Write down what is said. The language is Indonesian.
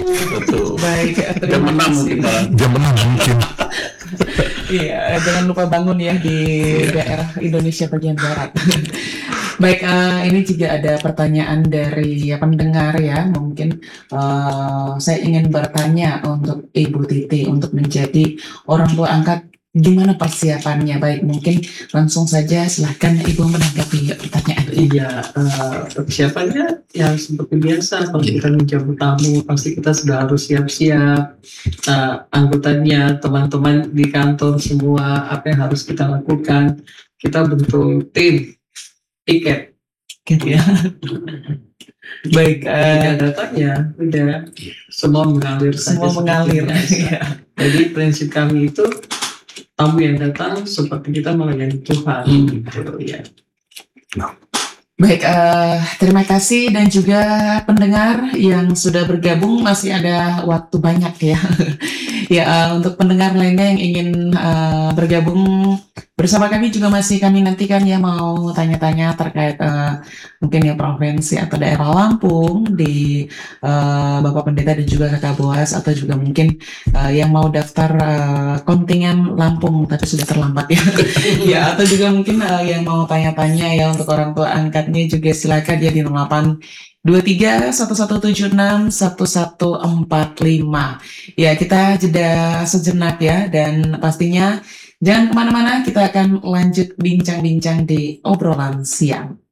Betul. Baik, Jam terima 6 kasih. kita. Jam 6 mungkin. Iya, jangan lupa bangun ya di daerah Indonesia bagian barat. Baik, ini juga ada pertanyaan dari pendengar ya. Mungkin saya ingin bertanya untuk Ibu Titi untuk menjadi orang tua angkat, gimana persiapannya? Baik, mungkin langsung saja silahkan Ibu menanggapi pertanyaan. Iya, persiapannya yang seperti biasa. Kalau kita menjemput tamu, pasti kita sudah harus siap-siap. Anggotanya, teman-teman di kantor semua, apa yang harus kita lakukan? Kita bentuk tim, tiket. Gitu ya. Baik, Ketika datangnya, udah semua mengalir saja. semua seperti mengalir. biasa. Iya. Jadi prinsip kami itu tamu yang datang seperti kita melayani Tuhan. Gitu, ya. Baik, terima kasih dan juga pendengar yang sudah bergabung, masih ada waktu banyak ya. Ya, untuk pendengar lainnya yang ingin bergabung bersama kami juga masih kami nantikan ya, mau tanya-tanya terkait mungkin ya provinsi atau daerah Lampung di Bapak Pendeta dan juga Kakak Boas, atau juga mungkin yang mau daftar kontingen Lampung tapi sudah terlambat ya. Ya, atau juga mungkin yang mau tanya-tanya ya untuk orang tua angkatnya juga silakan ya di 08 23 1176 1145. Ya, kita jeda sejenak ya, dan pastinya jangan kemana-mana, kita akan lanjut bincang-bincang di obrolan siang.